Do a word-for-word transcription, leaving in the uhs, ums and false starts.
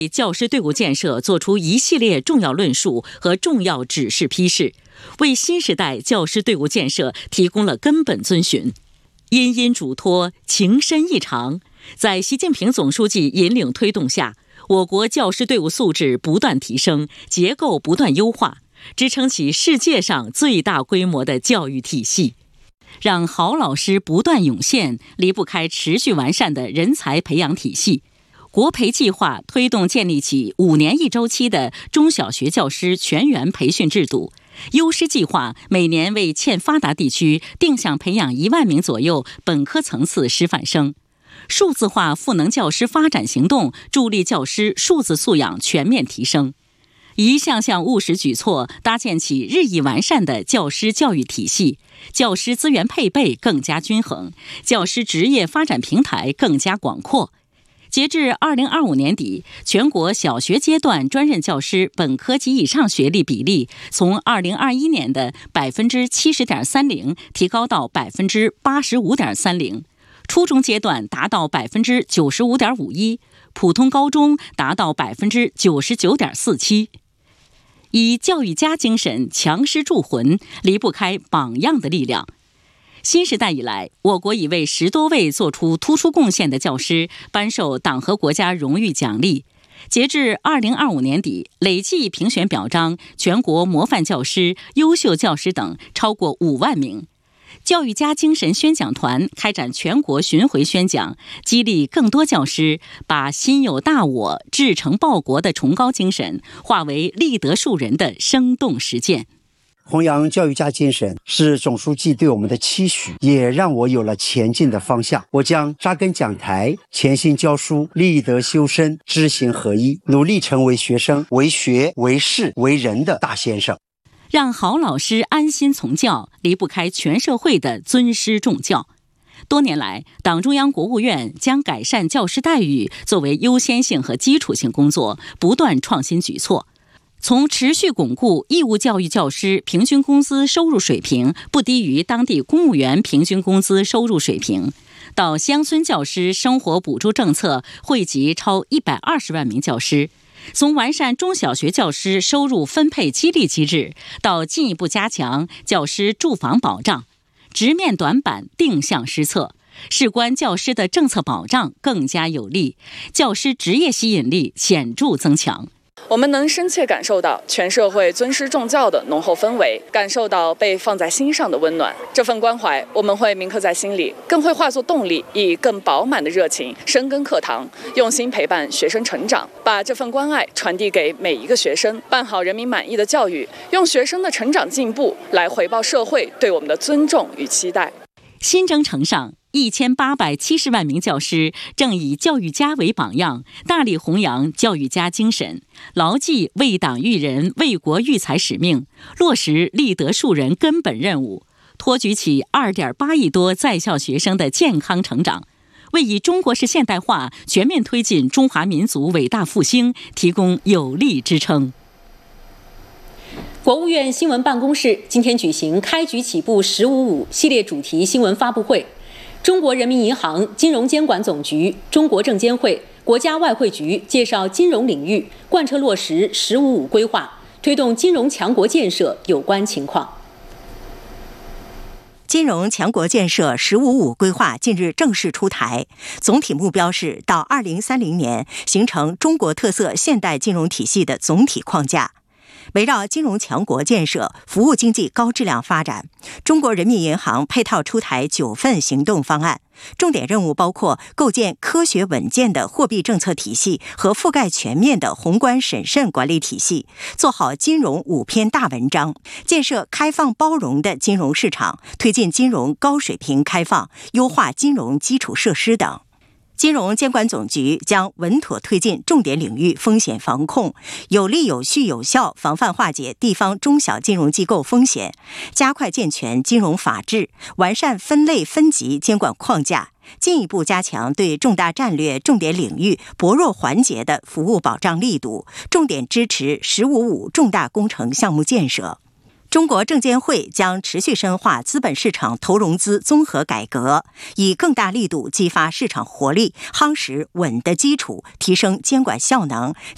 教师队伍建设作出一系列重要论述和重要指示批示，为新时代教师队伍建设提供了根本遵循。殷殷嘱托，情深意长，在习近平总书记引领推动下，我国教师队伍素质不断提升，结构不断优化，支撑起世界上最大规模的教育体系。让好老师不断涌现，离不开持续完善的人才培养体系。国培计划推动建立起五年一周期的中小学教师全员培训制度。优师计划每年为欠发达地区定向培养一万名左右本科层次师范生。数字化赋能教师发展行动助力教师数字素养全面提升。一项项务实举措搭建起日益完善的教师教育体系，教师资源配备更加均衡，教师职业发展平台更加广阔。截至二零二五年底，全国小学阶段专任教师本科及以上学历比例从二零二一年的百分之七十点三零提高到百分之八十五点三零，初中阶段达到百分之九十五点五一，普通高中达到百分之九十九点四七。以教育家精神强师铸魂，离不开榜样的力量。新时代以来，我国已为十多位做出突出贡献的教师颁授党和国家荣誉奖励。截至二零二五年底，累计评选表彰全国模范教师、优秀教师等超过五万名。教育家精神宣讲团开展全国巡回宣讲，激励更多教师把心有大我、志成报国的崇高精神化为立德树人的生动实践。 弘扬教育家精神是总书记对我们的期许，也让我有了前进的方向。我将扎根讲台，潜心教书，立德修身，知行合一，努力成为学生为学为事为人的大先生。 让好老师安心从教，离不开全社会的尊师重教。多年来，党中央、国务院将改善教师待遇作为优先性和基础性工作，不断创新举措。从持续巩固义务教育教师平均工资收入水平不低于当地公务员平均工资收入水平，到乡村教师生活补助政策惠及超一百二十万名教师，从完善中小学教师收入分配激励机制，到进一步加强教师住房保障，直面短板，定向施策，事关教师的政策保障更加有力，教师职业吸引力显著增强。 我们能深切感受到全社会尊师重教的浓厚氛围，感受到被放在心上的温暖。这份关怀我们会铭刻在心里，更会化作动力，以更饱满的热情深耕课堂，用心陪伴学生成长，把这份关爱传递给每一个学生，办好人民满意的教育，用学生的成长进步来回报社会对我们的尊重与期待。 新征程上，一千八百七十万名教师正以教育家为榜样，大力弘扬教育家精神，牢记为党育人、为国育才使命，落实立德树人根本任务，托举起 二点八亿多在校学生的健康成长，为以中国式现代化全面推进中华民族伟大复兴提供有力支撑。 国务院新闻办公室今天举行开局起步十五五系列主题新闻发布会，中国人民银行、金融监管总局、中国证监会、国家外汇局介绍金融领域贯彻落实十五五规划，推动金融强国建设有关情况。 金融强国建设“十五五”规划近日正式出台，总体目标是到二零三零年形成中国特色现代金融体系的总体框架。围绕金融强国建设、服务经济高质量发展，中国人民银行配套出台九份行动方案，重点任务包括构建科学稳健的货币政策体系和覆盖全面的宏观审慎管理体系，做好金融五篇大文章，建设开放包容的金融市场，推进金融高水平开放，优化金融基础设施等。金融监管总局将稳妥推进重点领域风险防控，有力有序有效防范化解地方中小金融机构风险，加快健全金融法治，完善分类分级监管框架，进一步加强对重大战略重点领域薄弱环节的服务保障力度，重点支持“十五五”重大工程项目建设。中国证监会将持续深化资本市场投融资综合改革，以更大力度激发市场活力，夯实稳的基础，提升监管效能，